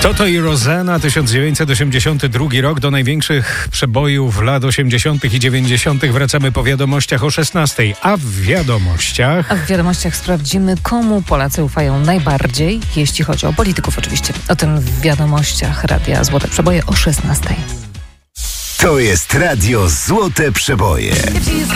Toto i Rosanna, 1982 rok. Do największych przebojów lat 80. i 90. wracamy po wiadomościach o 16. A w wiadomościach sprawdzimy, komu Polacy ufają najbardziej, jeśli chodzi o polityków oczywiście. O tym w wiadomościach Radia Złote Przeboje o 16. To jest Radio Złote Przeboje.